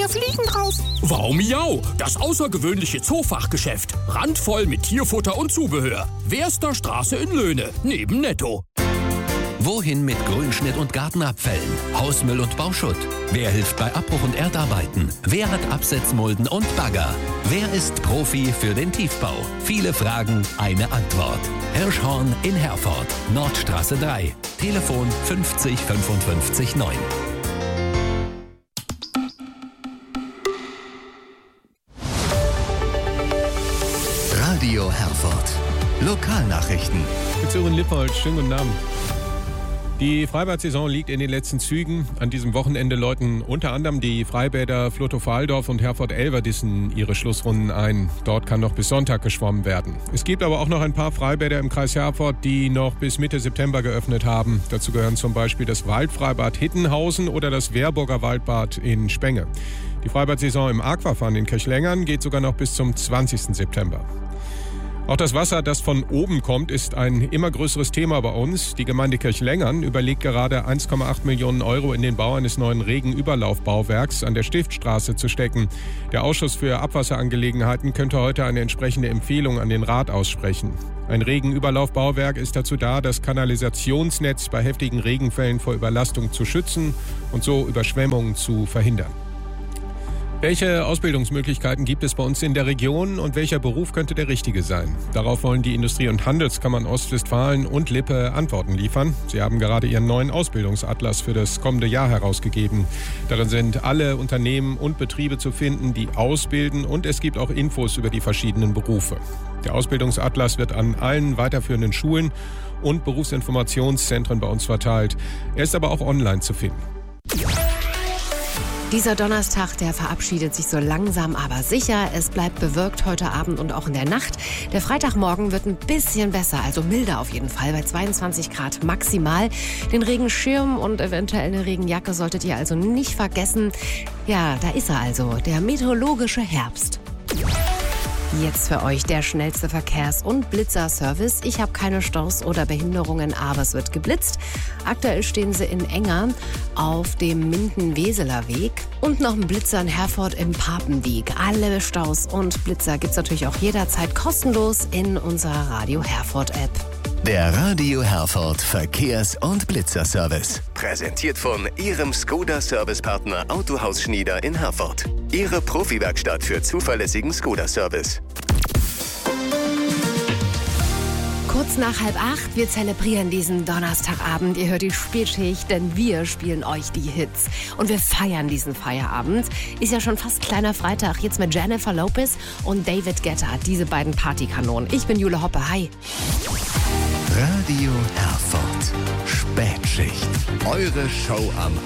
hier Fliegen drauf. Wow Miau, das außergewöhnliche Zoofachgeschäft. Randvoll mit Tierfutter und Zubehör. Wehrster Straße in Löhne, neben Netto. Wohin mit Grünschnitt und Gartenabfällen, Hausmüll und Bauschutt? Wer hilft bei Abbruch und Erdarbeiten? Wer hat Absetzmulden und Bagger? Wer ist Profi für den Tiefbau? Viele Fragen, eine Antwort. Hirschhorn in Herford, Nordstraße 3. Telefon 50 55 9. Radio Herford. Lokalnachrichten. Mit Sören Lippold, schönen guten Abend. Die Freibad-Saison liegt in den letzten Zügen. An diesem Wochenende läuten unter anderem die Freibäder Flotow-Walldorf und Herford-Elverdissen ihre Schlussrunden ein. Dort kann noch bis Sonntag geschwommen werden. Es gibt aber auch noch ein paar Freibäder im Kreis Herford, die noch bis Mitte September geöffnet haben. Dazu gehören zum Beispiel das Waldfreibad Hittenhausen oder das Wehrburger Waldbad in Spenge. Die Freibad-Saison im Aquafan in Kirchlengern geht sogar noch bis zum 20. September. Auch das Wasser, das von oben kommt, ist ein immer größeres Thema bei uns. Die Gemeinde Kirchlengern überlegt gerade 1,8 Millionen Euro in den Bau eines neuen Regenüberlaufbauwerks an der Stiftstraße zu stecken. Der Ausschuss für Abwasserangelegenheiten könnte heute eine entsprechende Empfehlung an den Rat aussprechen. Ein Regenüberlaufbauwerk ist dazu da, das Kanalisationsnetz bei heftigen Regenfällen vor Überlastung zu schützen und so Überschwemmungen zu verhindern. Welche Ausbildungsmöglichkeiten gibt es bei uns in der Region und welcher Beruf könnte der richtige sein? Darauf wollen die Industrie- und Handelskammern Ostwestfalen und Lippe Antworten liefern. Sie haben gerade ihren neuen Ausbildungsatlas für das kommende Jahr herausgegeben. Darin sind alle Unternehmen und Betriebe zu finden, die ausbilden, und es gibt auch Infos über die verschiedenen Berufe. Der Ausbildungsatlas wird an allen weiterführenden Schulen und Berufsinformationszentren bei uns verteilt. Er ist aber auch online zu finden. Dieser Donnerstag, der verabschiedet sich so langsam, aber sicher. Es bleibt bewölkt heute Abend und auch in der Nacht. Der Freitagmorgen wird ein bisschen besser, also milder auf jeden Fall, bei 22 Grad maximal. Den Regenschirm und eventuell eine Regenjacke solltet ihr also nicht vergessen. Ja, da ist er also, der meteorologische Herbst. Jetzt für euch der schnellste Verkehrs- und Blitzerservice. Ich habe keine Staus oder Behinderungen, aber es wird geblitzt. Aktuell stehen sie in Enger auf dem Minden-Weseler Weg. Und noch ein Blitzer in Herford im Papendiek. Alle Staus und Blitzer gibt's natürlich auch jederzeit kostenlos in unserer Radio Herford App. Der Radio Herford Verkehrs- und Blitzerservice. Präsentiert von Ihrem Skoda-Servicepartner Autohaus Schnieder in Herford. Ihre Profi-Werkstatt für zuverlässigen Skoda-Service. Kurz nach 7:30, wir zelebrieren diesen Donnerstagabend. Ihr hört die Spätschicht, denn wir spielen euch die Hits. Und wir feiern diesen Feierabend. Ist ja schon fast kleiner Freitag. Jetzt mit Jennifer Lopez und David Guetta. Diese beiden Partykanonen. Ich bin Jule Hoppe. Hi. Radio Herford. Spätschicht. Eure Show am